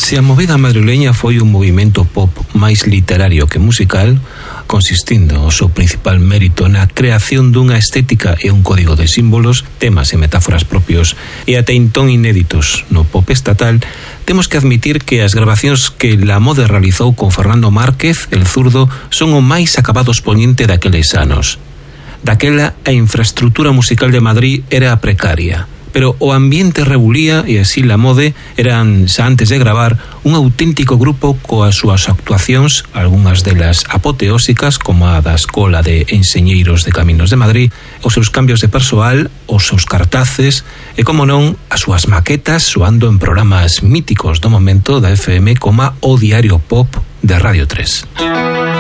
Se a movida madrileña foi un movimento pop máis literario que musical, consistindo o seu principal mérito na creación dunha estética e un código de símbolos, temas e metáforas propios e até entón inéditos no pop estatal, temos que admitir que as grabacións que La Mode realizou con Fernando Márquez, el zurdo, son o máis acabado expoñente daqueles anos. Daquela, a infraestructura musical de Madrid era precaria, pero o ambiente rebulía e así La Mode eran, xa antes de gravar, un auténtico grupo coas súas actuacións, algunhas delas apoteósicas, como a da Escola de Enxeñeiros de Caminos de Madrid, os seus cambios de persoal, os seus cartaces e, como non, as súas maquetas soando en programas míticos do momento da FM como O Diario Pop de Radio 3.